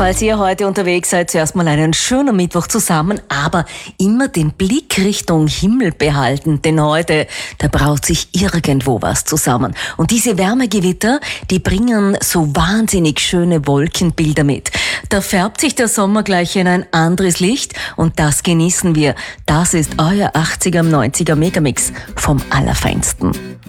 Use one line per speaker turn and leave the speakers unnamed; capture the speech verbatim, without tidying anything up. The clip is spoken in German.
Falls ihr heute unterwegs seid, zuerst mal einen schönen Mittwoch zusammen, aber immer den Blick Richtung Himmel behalten, denn heute, da braut sich irgendwo was zusammen. Und diese Wärmegewitter, die bringen so wahnsinnig schöne Wolkenbilder mit. Da färbt sich der Sommer gleich in ein anderes Licht und das genießen wir. Das ist euer achtziger, neunziger Megamix vom Allerfeinsten.